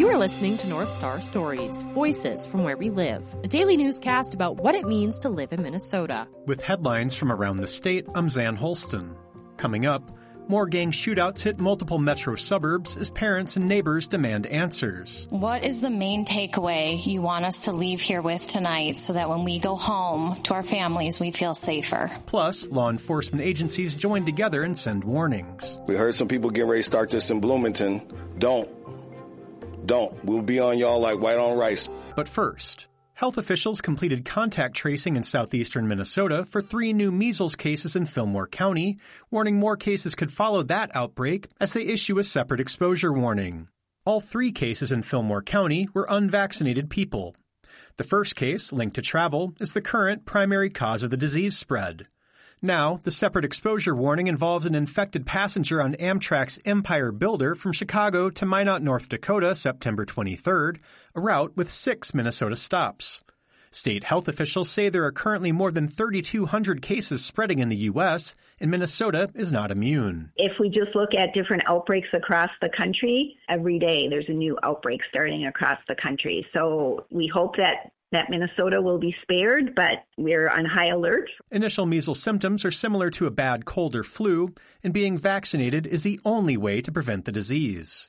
You are listening to North Star Stories, Voices from Where We Live, a daily newscast about what it means to live in Minnesota. With headlines from around the state, I'm Zan Holston. Coming up, more gang shootouts hit multiple metro suburbs as parents and neighbors demand answers. What is the main takeaway you want us to leave here with tonight so that when we go home to our families, we feel safer? Plus, law enforcement agencies join together and send warnings. We heard some people getting ready to start this in Bloomington. Don't. We'll be on y'all like white on rice. But first, health officials completed contact tracing in southeastern Minnesota for 3 new measles cases in Fillmore County, warning more cases could follow that outbreak as they issue a separate exposure warning. All 3 cases in Fillmore County were unvaccinated people. The first case, linked to travel, is the current primary cause of the disease spread. Now, the separate exposure warning involves an infected passenger on Amtrak's Empire Builder from Chicago to Minot, North Dakota, September 23rd, a route with 6 Minnesota stops. State health officials say there are currently more than 3,200 cases spreading in the U.S., and Minnesota is not immune. If we just look at different outbreaks across the country, every day there's a new outbreak starting across the country. So we hope that Minnesota will be spared, but we're on high alert. Initial measles symptoms are similar to a bad cold or flu, and being vaccinated is the only way to prevent the disease.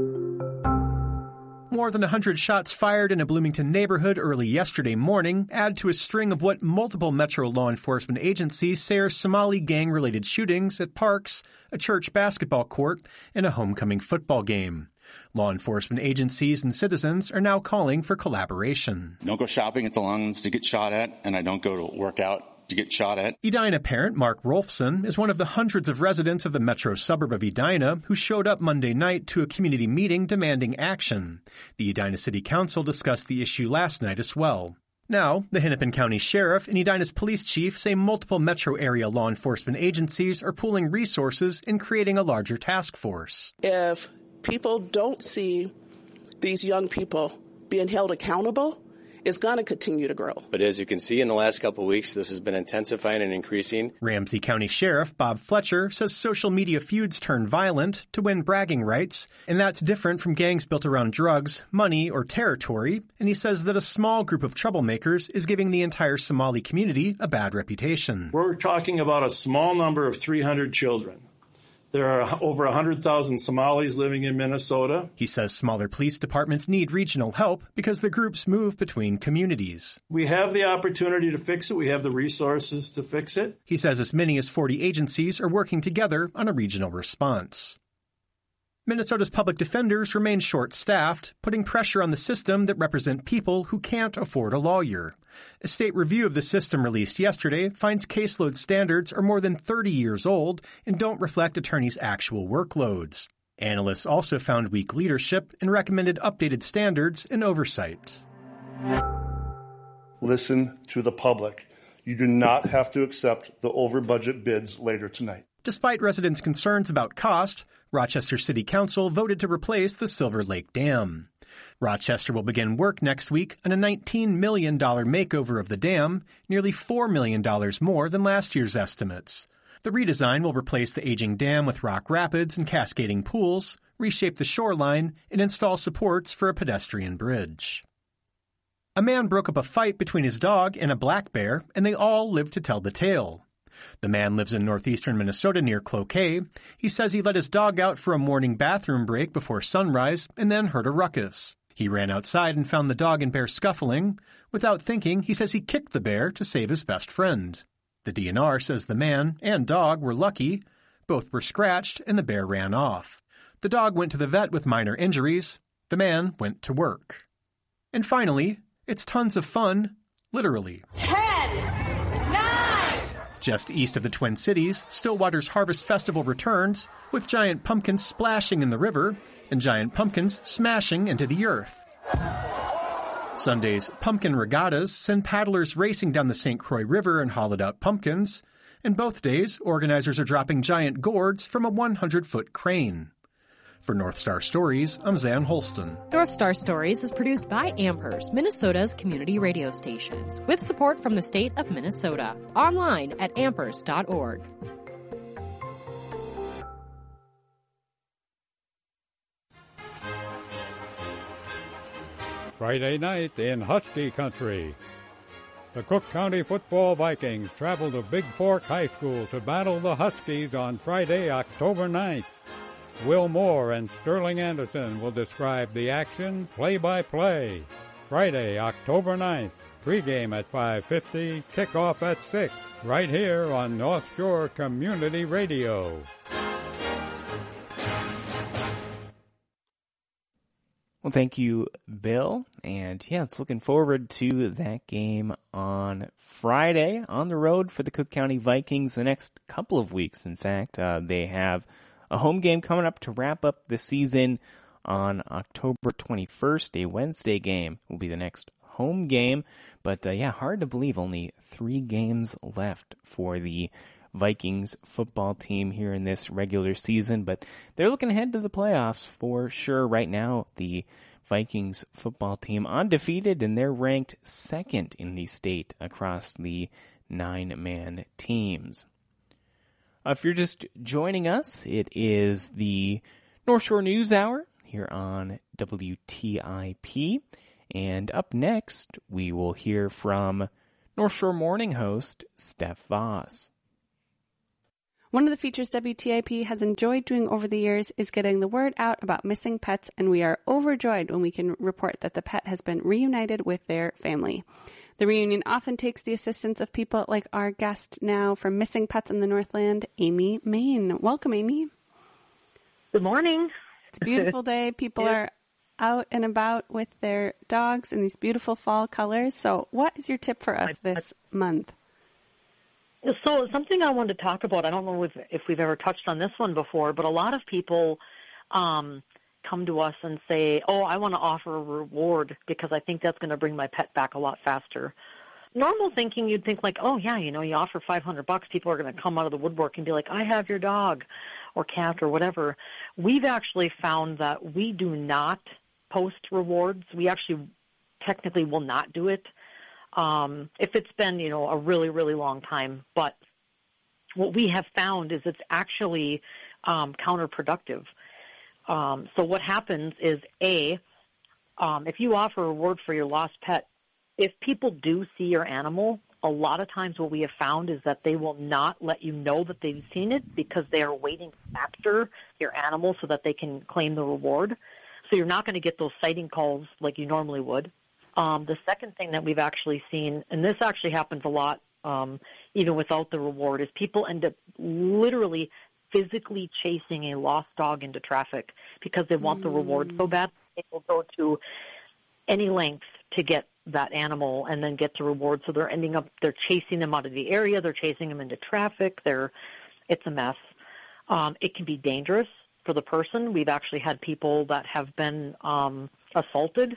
More than 100 shots fired in a Bloomington neighborhood early yesterday morning add to a string of what multiple metro law enforcement agencies say are Somali gang-related shootings at parks, a church basketball court, and a homecoming football game. Law enforcement agencies and citizens are now calling for collaboration. I don't go shopping at the Longs to get shot at, and I don't go to work out to get shot at. Edina parent Mark Rolfson is one of the hundreds of residents of the metro suburb of Edina who showed up Monday night to a community meeting demanding action. The Edina City Council discussed the issue last night as well. Now, the Hennepin County Sheriff and Edina's police chief say multiple metro area law enforcement agencies are pooling resources and creating a larger task force. If people don't see these young people being held accountable, it's going to continue to grow. But as you can see, in the last couple of weeks, this has been intensifying and increasing. Ramsey County Sheriff Bob Fletcher says social media feuds turn violent to win bragging rights, and that's different from gangs built around drugs, money, or territory, and he says that a small group of troublemakers is giving the entire Somali community a bad reputation. We're talking about a small number of 300 children. There are over 100,000 Somalis living in Minnesota. He says smaller police departments need regional help because the groups move between communities. We have the opportunity to fix it. We have the resources to fix it. He says as many as 40 agencies are working together on a regional response. Minnesota's public defenders remain short-staffed, putting pressure on the system that represent people who can't afford a lawyer. A state review of the system released yesterday finds caseload standards are more than 30 years old and don't reflect attorneys' actual workloads. Analysts also found weak leadership and recommended updated standards and oversight. Listen to the public. You do not have to accept the over-budget bids later tonight. Despite residents' concerns about cost, Rochester City Council voted to replace the Silver Lake Dam. Rochester will begin work next week on a $19 million makeover of the dam, nearly $4 million more than last year's estimates. The redesign will replace the aging dam with rock rapids and cascading pools, reshape the shoreline, and install supports for a pedestrian bridge. A man broke up a fight between his dog and a black bear, and they all lived to tell the tale. The man lives in northeastern Minnesota near Cloquet. He says he let his dog out for a morning bathroom break before sunrise and then heard a ruckus. He ran outside and found the dog and bear scuffling. Without thinking, he says he kicked the bear to save his best friend. The DNR says the man and dog were lucky. Both were scratched and the bear ran off. The dog went to the vet with minor injuries. The man went to work. And finally, it's tons of fun, literally. 10, 9. Just east of the Twin Cities, Stillwater's Harvest Festival returns, with giant pumpkins splashing in the river and giant pumpkins smashing into the earth. Sunday's pumpkin regattas send paddlers racing down the St. Croix River in hollowed-out pumpkins, and both days, organizers are dropping giant gourds from a 100-foot crane. For North Star Stories, I'm Zan Holston. North Star Stories is produced by Amherst, Minnesota's community radio stations, with support from the state of Minnesota. Online at amherst.org. Friday night in Husky Country. The Cook County Football Vikings travel to Big Fork High School to battle the Huskies on Friday, October 9th. Will Moore and Sterling Anderson will describe the action play-by-play. Friday, October 9th, pregame at 5:50, kickoff at 6, right here on North Shore Community Radio. Well, thank you, Bill. And yeah, it's looking forward to that game on Friday on the road for the Cook County Vikings the next couple of weeks. In fact, they have a home game coming up to wrap up the season on October 21st. A Wednesday game will be the next home game. But yeah, hard to believe only 3 games left for the Vikings football team here in this regular season, but they're looking ahead to the playoffs for sure. Right now, the Vikings football team undefeated, and they're ranked second in the state across the 9-man teams. If you're just joining us, it is the North Shore News Hour here on WTIP, and up next, we will hear from North Shore Morning host Steph Voss. One of the features WTIP has enjoyed doing over the years is getting the word out about missing pets, and we are overjoyed when we can report that the pet has been reunited with their family. The reunion often takes the assistance of people like our guest now from Missing Pets in the Northland, Amy Main. Welcome, Amy. Good morning. It's a beautiful day. People are out and about with their dogs in these beautiful fall colors. So what is your tip for us this month? So something I wanted to talk about, I don't know if we've ever touched on this one before, but a lot of people come to us and say, oh, I want to offer a reward because I think that's going to bring my pet back a lot faster. Normal thinking, you'd think like, oh, yeah, you offer $500, people are going to come out of the woodwork and be like, I have your dog or cat or whatever. We've actually found that we do not post rewards. We actually technically will not do it. If it's been, a really, really long time. But what we have found is it's actually counterproductive. So what happens is, if you offer a reward for your lost pet, if people do see your animal, a lot of times what we have found is that they will not let you know that they've seen it because they are waiting after your animal so that they can claim the reward. So you're not going to get those sighting calls like you normally would. The second thing that we've actually seen, and this actually happens a lot even without the reward, is people end up literally physically chasing a lost dog into traffic because they want the reward so bad. They will go to any length to get that animal and then get the reward. So they're chasing them out of the area. They're chasing them into traffic. It's a mess. It can be dangerous for the person. We've actually had people that have been assaulted.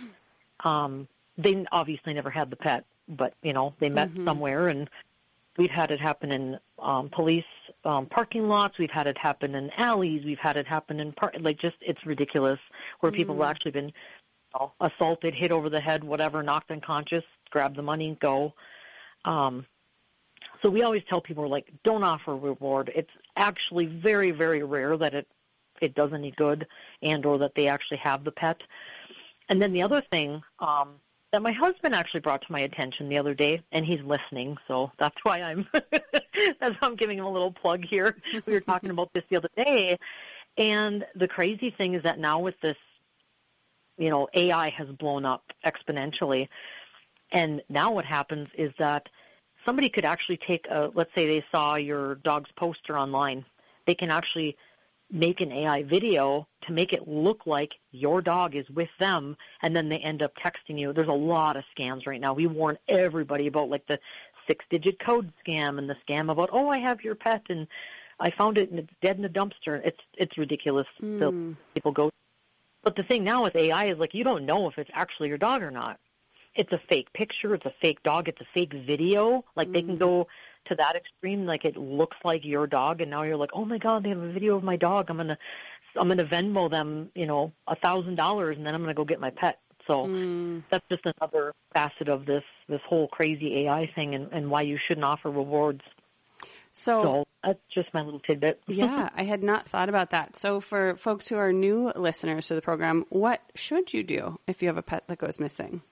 They obviously never had the pet, but, they met somewhere, and we've had it happen in police parking lots. We've had it happen in alleys. We've had it happen in it's ridiculous where people have actually been assaulted, hit over the head, whatever, knocked unconscious, grab the money, go. So we always tell people, don't offer a reward. It's actually very, very rare that it does any good and or that they actually have the pet. And then the other thing that my husband actually brought to my attention the other day, and he's listening, so that's why I'm giving him a little plug here. We were talking about this the other day, and the crazy thing is that now with this, AI has blown up exponentially, and now what happens is that somebody could actually take let's say they saw your dog's poster online, they can actually make an AI video to make it look like your dog is with them, and then they end up texting you. There's a lot of scams right now. We warn everybody about the 6-digit code scam and the scam about, oh, I have your pet and I found it and it's dead in a dumpster. It's ridiculous. So people go. But the thing now with AI is you don't know if it's actually your dog or not. It's a fake picture. It's a fake dog. It's a fake video. They can go to that extreme, it looks like your dog, and now you're like, oh my God, they have a video of my dog. I'm gonna Venmo them, $1,000, and then I'm gonna go get my pet. So that's just another facet of this whole crazy AI thing, and why you shouldn't offer rewards. So that's just my little tidbit. Yeah, I had not thought about that. So for folks who are new listeners to the program, what should you do if you have a pet that goes missing?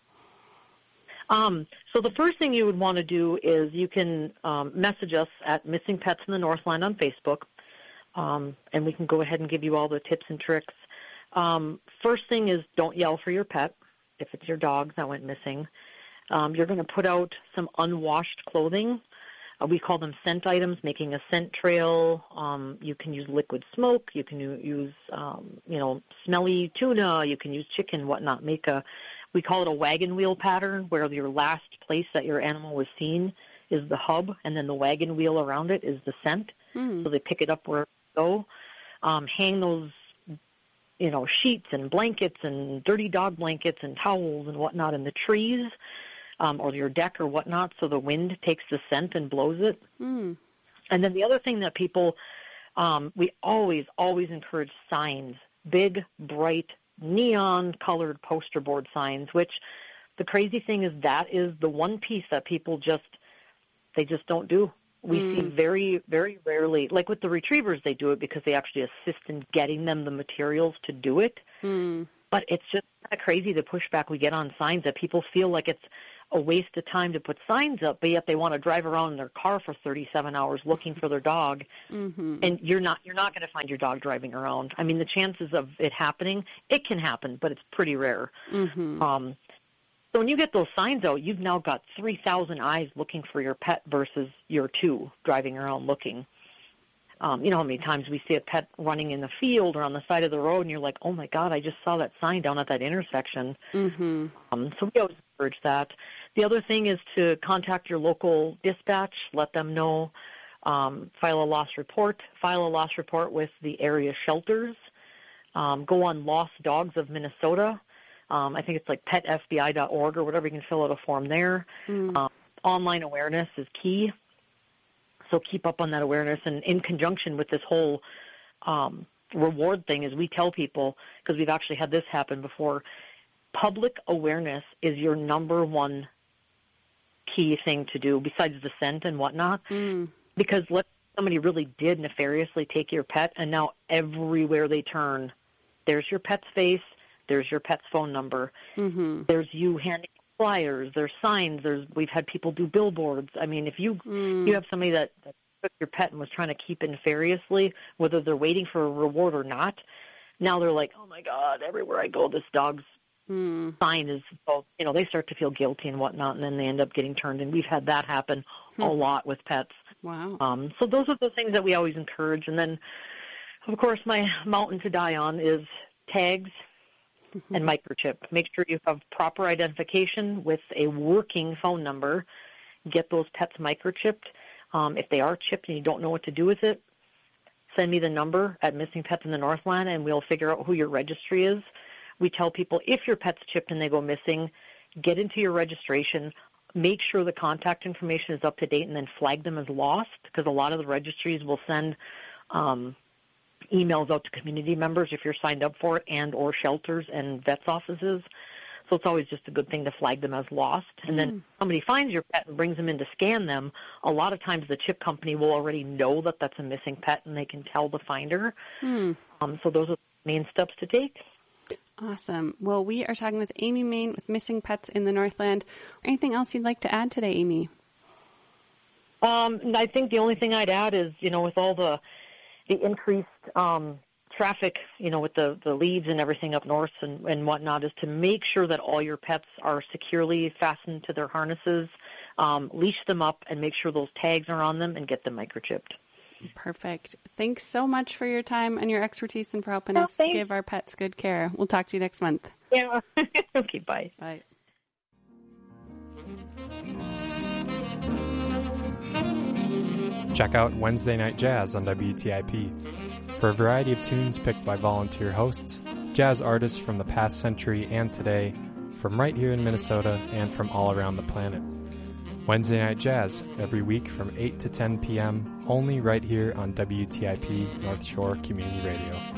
So the first thing you would want to do is you can message us at Missing Pets in the Northland on Facebook, and we can go ahead and give you all the tips and tricks. First thing is don't yell for your pet if it's your dog that went missing. You're going to put out some unwashed clothing. We call them scent items, making a scent trail. You can use liquid smoke. You can use, smelly tuna. You can use chicken, whatnot. We call it a wagon wheel pattern, where your last place that your animal was seen is the hub, and then the wagon wheel around it is the scent. So they pick it up where it go. Hang those, sheets and blankets and dirty dog blankets and towels and whatnot in the trees. Or your deck or whatnot, so the wind takes the scent and blows it. And then the other thing that people, we always encourage signs, big, bright, neon-colored poster board signs, which the crazy thing is that is the one piece that people they just don't do. We see very, very rarely, like with the retrievers, they do it because they actually assist in getting them the materials to do it. But it's just kind of crazy the pushback we get on signs that people feel like it's a waste of time to put signs up, but yet they want to drive around in their car for 37 hours looking for their dog. And you're not going to find your dog driving around. I mean, the chances of it happening, it can happen, but it's pretty rare. So when you get those signs out, you've now got 3,000 eyes looking for your pet versus your 2 driving around looking. You know how many times we see a pet running in the field or on the side of the road, and you're like, oh, my God, I just saw that sign down at that intersection. So we always encourage that. The other thing is to contact your local dispatch, let them know, file a loss report with the area shelters, go on Lost Dogs of Minnesota. I think it's like petfbi.org or whatever. You can fill out a form there. Online awareness is key. So keep up on that awareness. And in conjunction with this whole reward thing, is we tell people, because we've actually had this happen before, public awareness is your number one key thing to do besides the scent and whatnot. Because somebody really did nefariously take your pet, and now everywhere they turn, there's your pet's face, there's your pet's phone number, there's you handing flyers, there's signs, we've had people do billboards. I mean, if you have somebody that took your pet and was trying to keep it nefariously, whether they're waiting for a reward or not, now they're like, oh my God, everywhere I go, this dog's sign is, they start to feel guilty and whatnot, and then they end up getting turned. And we've had that happen a lot with pets. Wow. So those are the things that we always encourage. And then, of course, my mountain to die on is tags and microchip. Make sure you have proper identification with a working phone number. Get those pets microchipped. If they are chipped and you don't know what to do with it, send me the number at Missing Pets in the Northland, and we'll figure out who your registry is. We tell people if your pet's chipped and they go missing, get into your registration, make sure the contact information is up to date, and then flag them as lost, because a lot of the registries will send emails out to community members if you're signed up for it, and or shelters and vets offices. So it's always just a good thing to flag them as lost. And then if somebody finds your pet and brings them in to scan them, a lot of times the chip company will already know that that's a missing pet, and they can tell the finder. So those are the main steps to take. Awesome. Well, we are talking with Amy Main with Missing Pets in the Northland. Anything else you'd like to add today, Amy? I think the only thing I'd add is, with all the increased traffic, with the leads and everything up north and whatnot, is to make sure that all your pets are securely fastened to their harnesses, leash them up, and make sure those tags are on them, and get them microchipped. Perfect. Thanks so much for your time and your expertise and for helping us give our pets good care. We'll talk to you next month. Yeah. Okay, bye. Bye. Check out Wednesday Night Jazz on WTIP. For a variety of tunes picked by volunteer hosts, jazz artists from the past century and today, from right here in Minnesota and from all around the planet. Wednesday Night Jazz, every week from 8 to 10 p.m., only right here on WTIP North Shore Community Radio.